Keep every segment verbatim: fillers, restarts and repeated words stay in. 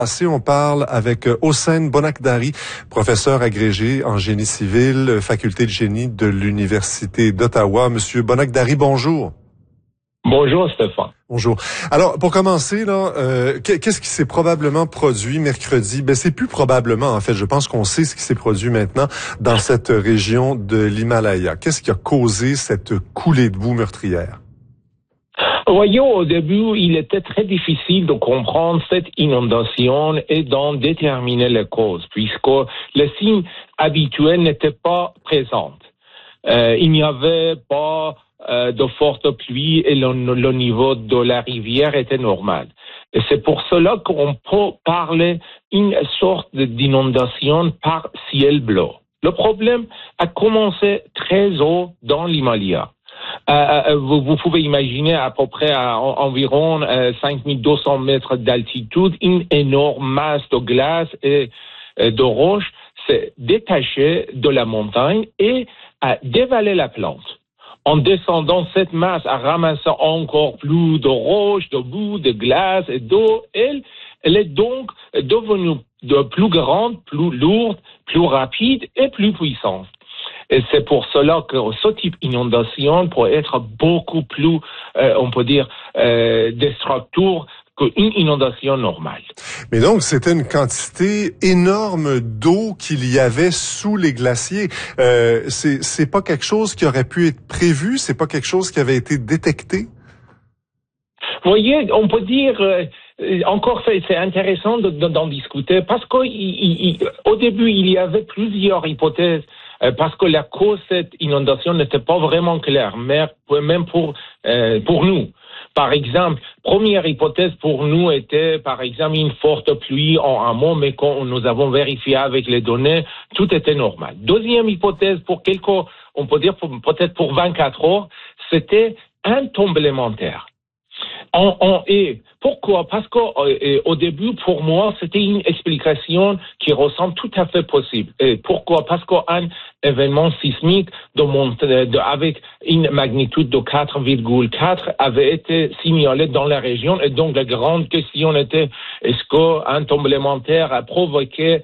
On parle avec Hossein Bonakhdari, professeur agrégé en génie civil, faculté de génie de l'Université d'Ottawa. Monsieur Bonakhdari, bonjour. Bonjour Stéphane. Bonjour. Alors, pour commencer, là, euh, qu'est-ce qui s'est probablement produit mercredi? Ben, c'est plus probablement, en fait. Je pense qu'on sait ce qui s'est produit maintenant dans cette région de l'Himalaya. Qu'est-ce qui a causé cette coulée de boue meurtrière? Voyons, au début, il était très difficile de comprendre cette inondation et d'en déterminer les causes, puisque les signes habituels n'étaient pas présents. Euh, il n'y avait pas euh, de fortes pluies et le, le niveau de la rivière était normal. Et c'est pour cela qu'on peut parler d'une sorte d'inondation par ciel bleu. Le problème a commencé très haut dans l'Himalaya. Euh, vous, vous pouvez imaginer à peu près à, à environ euh, cinq mille deux cents mètres d'altitude, une énorme masse de glace et euh, de roches s'est détachée de la montagne et a dévalé la plante. En descendant, cette masse a ramassé encore plus de roches, de boue, de glace et d'eau. Elle, elle est donc devenue de plus grande, plus lourde, plus rapide et plus puissante. Et c'est pour cela que ce type d'inondation peut être beaucoup plus, euh, on peut dire, euh, destructeur qu'une inondation normale. Mais donc, c'était une quantité énorme d'eau qu'il y avait sous les glaciers. Euh, c'est, c'est pas quelque chose qui aurait pu être prévu? C'est pas quelque chose qui avait été détecté? Vous voyez, on peut dire... Euh, Encore, c'est, c'est intéressant de, de, d'en discuter parce qu'au début, il y avait plusieurs hypothèses euh, parce que la cause de cette inondation n'était pas vraiment claire, même pour, euh, pour nous. Par exemple, première hypothèse pour nous était, par exemple, une forte pluie en amont, mais quand nous avons vérifié avec les données, tout était normal. Deuxième hypothèse, pour quelques, on peut dire pour, peut-être pour vingt-quatre heures, c'était un tremblement de terre. On, on, et pourquoi? Parce qu'au euh, début, pour moi, c'était une explication qui ressemble tout à fait possible. Et pourquoi? Parce qu'un événement sismique de mont- de, avec une magnitude de quatre virgule quatre avait été signalé dans la région. Et donc, la grande question était, est-ce qu'un tremblement de terre a provoqué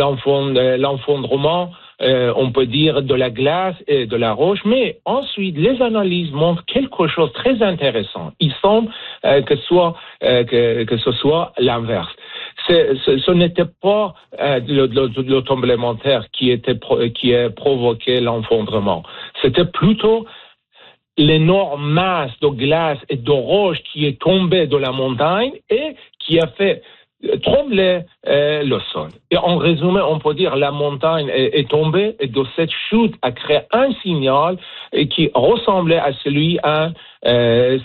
l'enfondrement Euh, on peut dire de la glace et de la roche, mais ensuite les analyses montrent quelque chose de très intéressant. Il semble euh, que, soit, euh, que, que ce soit l'inverse. C'est, ce, ce n'était pas euh, le, le, le tremblement de terre qui, était pro, qui a provoqué l'effondrement. C'était plutôt l'énorme masse de glace et de roche qui est tombée de la montagne et qui a fait trembler euh, le sol. Et en résumé, on peut dire la montagne est, est tombée et de cette chute a créé un signal et qui ressemblait à celui à euh,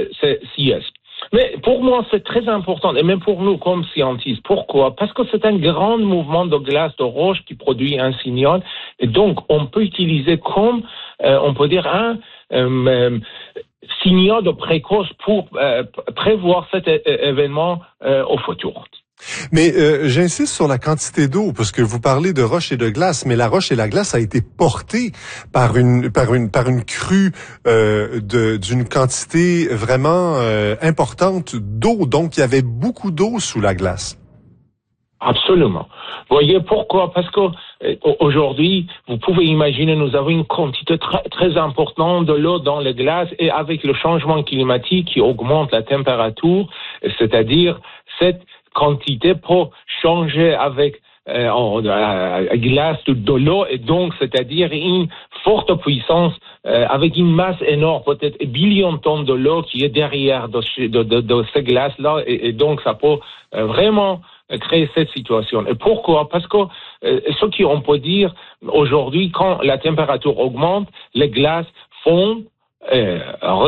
C S. Mais pour moi, c'est très important, et même pour nous comme scientifiques. Pourquoi? Parce que c'est un grand mouvement de glace, de roche qui produit un signal, et donc on peut utiliser comme, euh, on peut dire, un euh, signal de précoce pour euh, prévoir cet é- événement euh, au futur. Mais euh, j'insiste sur la quantité d'eau, parce que vous parlez de roche et de glace, mais la roche et la glace a été portée par une par une par une crue euh, de d'une quantité vraiment euh, importante d'eau. Donc il y avait beaucoup d'eau sous la glace. Absolument. Vous voyez pourquoi? Parce que euh, aujourd'hui, vous pouvez imaginer, nous avons une quantité très, très importante de l'eau dans les glaces et avec le changement climatique qui augmente la température, c'est-à-dire cette quantité peut changer avec euh, en, euh, glace de, de l'eau et donc c'est-à-dire une forte puissance euh, avec une masse énorme, peut-être un billion de tonnes de l'eau qui est derrière de, de, de, de ces glaces-là et, et donc ça peut euh, vraiment créer cette situation. Et pourquoi? Parce que euh, ce qu'on peut dire aujourd'hui, quand la température augmente, les glaces fondent, euh,